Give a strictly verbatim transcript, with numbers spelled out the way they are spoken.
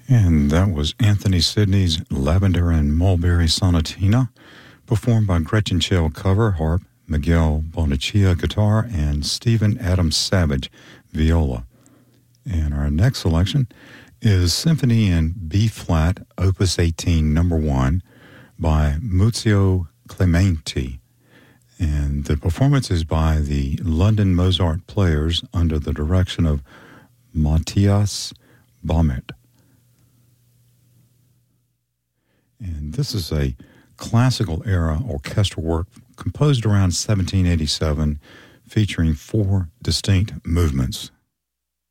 And that was Anthony Sidney's Lavender and Mulberry Sonatina, performed by Gretchen Schell cover harp, Miguel Bonaccia guitar, and Stephen Adams Savage viola. And our next selection is Symphony in B-flat, Opus eighteen, number one, by Muzio Clementi. And the performance is by the London Mozart Players under the direction of Matthias Baumert. And this is a classical era orchestral work composed around seventeen eighty-seven, featuring four distinct movements.